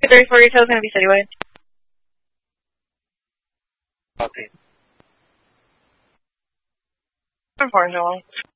34 retail is going to be citywide. Okay. I'm 4 and 1.